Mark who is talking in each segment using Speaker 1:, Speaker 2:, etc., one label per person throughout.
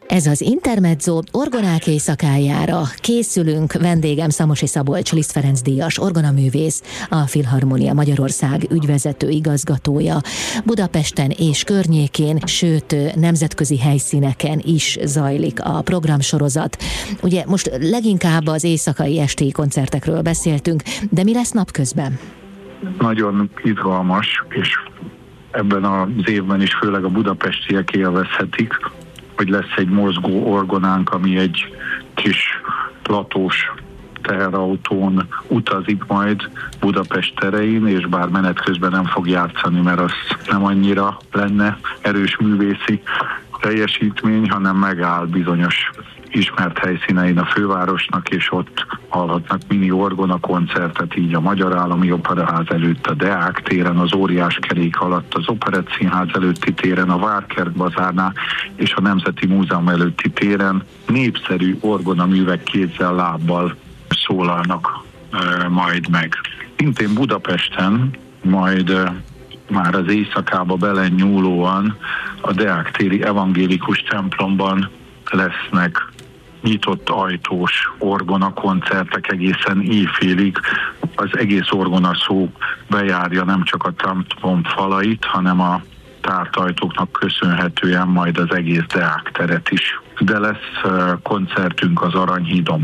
Speaker 1: Ez az Intermezzo orgonák éjszakájára készülünk. Vendégem Szamosi Szabolcs Liszt Ferenc díjas orgonaművész, a Filharmónia Magyarország ügyvezető igazgatója. Budapesten és környékén, sőt nemzetközi helyszíneken is zajlik a programsorozat. Ugye most leginkább az éjszakai esti koncertekről beszéltünk, de mi lesz napközben?
Speaker 2: Nagyon izgalmas, és ebben az évben is főleg a budapestiek élvezhetik, hogy lesz egy mozgó orgonánk, ami egy kis platós teherautón utazik majd Budapest terein, és bár menet közben nem fog játszani, mert az nem annyira lenne erős művészi teljesítmény, hanem megáll bizonyos ismert helyszínein a fővárosnak, és ott hallhatnak mini orgona koncertet, így a Magyar Állami Operaház előtt, a Deák téren, az Óriás Kerék alatt, az Operett Színház előtti téren, a Várkert bazárnál és a Nemzeti Múzeum előtti téren népszerű orgonaművek kézzel, lábbal szólalnak majd meg. Szintén Budapesten majd már az éjszakába belenyúlóan a Deák téri evangélikus templomban lesznek nyitott ajtós orgona koncertek egészen éjfélig. Az egész orgona szó bejárja nem csak a templom falait, hanem a tárt ajtóknak köszönhetően majd az egész Deák teret is. De lesz koncertünk az Aranyhídon,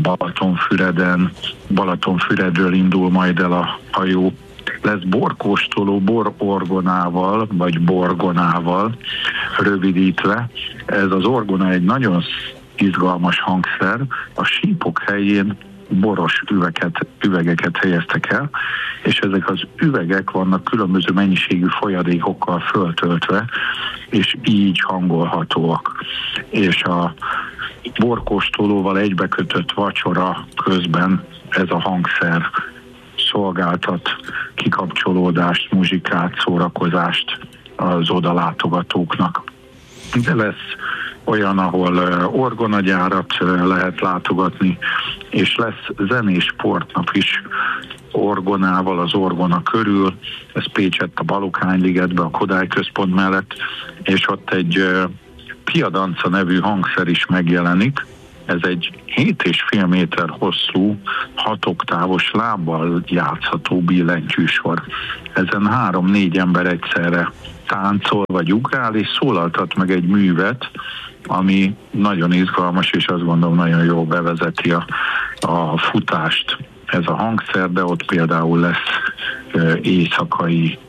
Speaker 2: Balatonfüredről indul majd el a hajó. Lesz borkóstoló bororgonával, vagy borgonával rövidítve. Ez az orgona egy nagyon izgalmas hangszer. A sípok helyén boros üvegeket helyeztek el, és ezek az üvegek vannak különböző mennyiségű folyadékokkal föltöltve, és így hangolhatóak. És a borkóstolóval egybekötött vacsora közben ez a hangszer szolgáltat kikapcsolódást, muzsikát, szórakozást az odalátogatóknak. De lesz olyan, ahol orgonagyárat lehet látogatni, és lesz zenés sportnap is orgonával az orgona körül. Ez Pécsett a Balokányi-ligetben, a Kodály Központ mellett, és ott egy piadanca nevű hangszer is megjelenik. Ez egy 7,5 méter hosszú, 6 oktávos lábbal játszható billentyűsor. Ezen 3-4 ember egyszerre táncol vagy ugrál, és szólaltat meg egy művet, ami nagyon izgalmas, és azt gondolom nagyon jól bevezeti a futást ez a hangszer, de ott például lesz éjszakai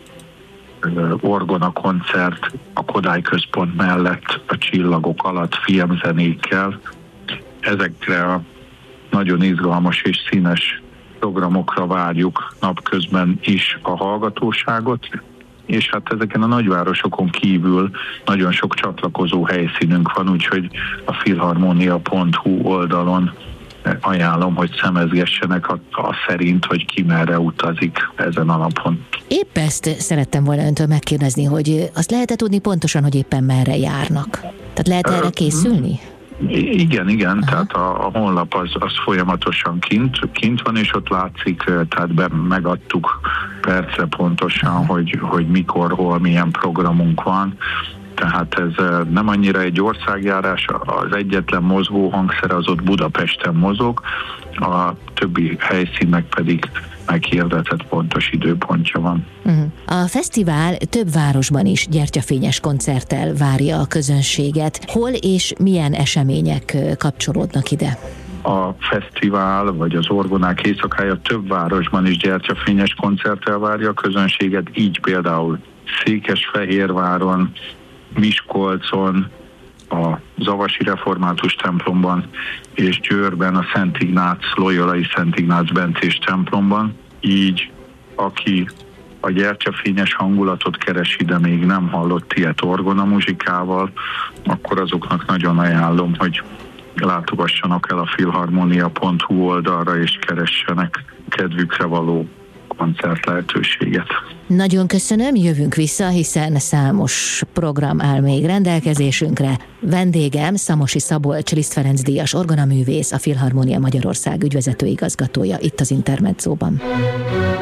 Speaker 2: orgona koncert a Kodály Központ mellett a csillagok alatt filmzenékkel. Ezekre a nagyon izgalmas és színes programokra várjuk napközben is a hallgatóságot, és hát ezeken a nagyvárosokon kívül nagyon sok csatlakozó helyszínünk van, úgyhogy a filharmonia.hu oldalon ajánlom, hogy szemezgessenek a szerint, hogy ki merre utazik ezen a napon.
Speaker 1: Épp ezt szerettem volna öntől megkérdezni, hogy azt lehet-e tudni pontosan, hogy éppen merre járnak? Tehát lehet erre készülni?
Speaker 2: Igen, tehát a honlap az folyamatosan kint van, és ott látszik, tehát megadtuk percre pontosan, hogy mikor, hol, milyen programunk van. Tehát ez nem annyira egy országjárás, az egyetlen mozgó hangszer az ott Budapesten mozog, a többi helyszínnek pedig meghirdetett pontos időpontja van.
Speaker 1: A fesztivál több városban is gyertyafényes koncerttel várja a közönséget. Hol és milyen események kapcsolódnak ide?
Speaker 2: A fesztivál, vagy az orgonák éjszakája több városban is gyertyafényes koncerttel várja a közönséget, így például Székesfehérváron, Miskolcon, a Zavasi Református templomban, és Győrben a Loyolai Szent Ignác bencés templomban. Így, aki a gyertyafényes hangulatot keresi, de még nem hallott ilyet orgona muzsikával, akkor azoknak nagyon ajánlom, hogy látogassanak el a filharmonia.hu oldalra, és keressenek kedvükre való koncert lehetőséget.
Speaker 1: Nagyon köszönöm, jövünk vissza, hiszen számos program áll még rendelkezésünkre. Vendégem Szamosi Szabolcs Liszt Ferenc díjas orgonaművész, a Filharmónia Magyarország ügyvezető igazgatója itt az Intermezzóban.